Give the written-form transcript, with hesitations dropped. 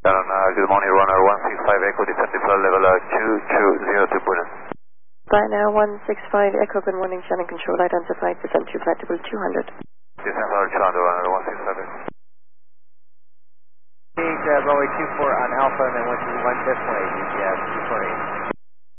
Good morning, runner 165 Echo, descent flight level 2202 Pune. Ryanair 165 Echo, good morning, Shannon Control, identified, descent to flight level 200. Descent flight 200, runner 165 Echo. Runway 24 on Alpha and then 1 decimal 8, yes, 248.